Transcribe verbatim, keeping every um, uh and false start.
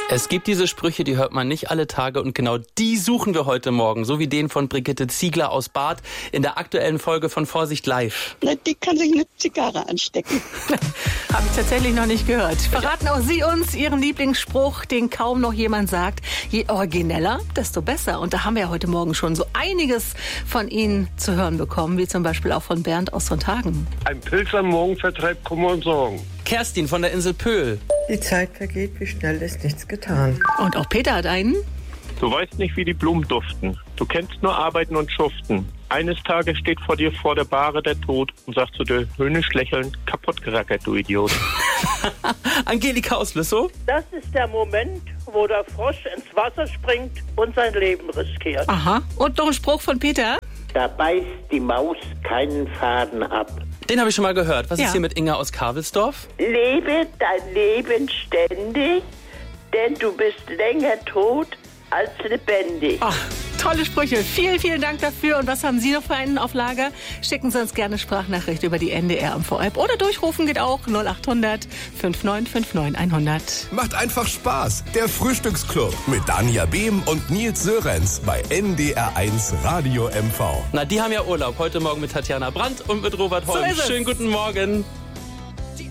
Es gibt diese Sprüche, die hört man nicht alle Tage und genau die suchen wir heute Morgen, so wie den von Brigitte Ziegler aus Barth in der aktuellen Folge von Vorsicht Live. Na, die kann sich eine Zigarre anstecken. Habe ich tatsächlich noch nicht gehört. Verraten auch Sie uns Ihren Lieblingsspruch, den kaum noch jemand sagt. Je origineller, desto besser. Und da haben wir ja heute Morgen schon so einiges von Ihnen zu hören bekommen, wie zum Beispiel auch von Bernd aus Sontagen. Ein Pilz am Morgen vertreibt Kummer und Sorgen. Kerstin von der Insel Pöhl. Die Zeit vergeht, wie schnell ist nichts getan. Und auch Peter hat einen. Du weißt nicht, wie die Blumen duften. Du kennst nur Arbeiten und Schuften. Eines Tages steht vor dir vor der Bahre der Tod und sagt zu dir höhnisch lächelnd, kaputt gerackert, du Idiot. Angelika aus Lüssow. Das ist der Moment, wo der Frosch ins Wasser springt und sein Leben riskiert. Aha. Und noch ein Spruch von Peter. Da beißt die Maus keinen Faden ab. Den habe ich schon mal gehört. Was Ja. ist hier mit Inga aus Kavelsdorf? Lebe dein Leben ständig, denn du bist länger tot als lebendig. Ach, tolle Sprüche. Vielen, vielen Dank dafür. Und was haben Sie noch für einen auf Lager? Schicken Sie uns gerne Sprachnachricht über die N D R M V-App oder durchrufen geht auch null acht hundert neunundfünfzig neunundfünfzig hundert. Macht einfach Spaß. Der Frühstücksclub mit Danja Behm und Nils Sörenz bei N D R eins Radio M V. Na, die haben ja Urlaub. Heute Morgen mit Tatjana Brandt und mit Robert Holm. So ist es. Schönen guten Morgen.